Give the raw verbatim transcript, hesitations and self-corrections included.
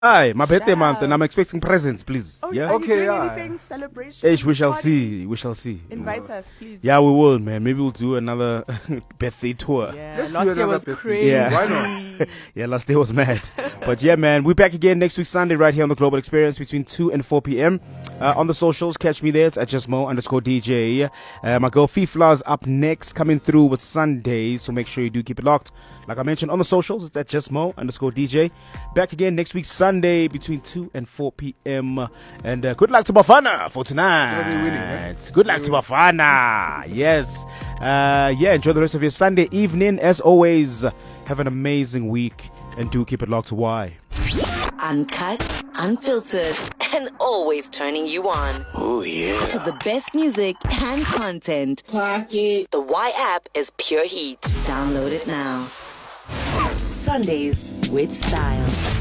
Aye, my birthday Shout month, and out. I'm expecting presents, please. Oh, yeah. Are Okay, you doing yeah. anything? Celebration? Ish, we shall party? see. We shall see. Invite us, please. Yeah, we will, man. Maybe we'll do another birthday tour. Yeah, Let's do last year another was birthday. crazy. Yeah. Why not? Yeah, last day was mad. But yeah, man, we're back again next week Sunday right here on the Global Experience between two and four p.m. Uh, on the socials, catch me there. It's at justmo underscore DJ. Uh, my girl Fifla's up next, coming through with Sunday. So make sure you do keep it locked. Like I mentioned on the socials, it's at justmo underscore DJ. Back again next week Sunday between two and four p.m. And uh, good luck to Bafana for tonight. They'll be winning, right? Good luck to Bafana. Yes. Uh, yeah, enjoy the rest of your Sunday evening. As always, have an amazing week and do keep it locked to Y. Uncut, unfiltered, and always turning you on. Oh, yeah. To the best music and content. Pocket. The Y app is pure heat. Download it now. Sundays with style.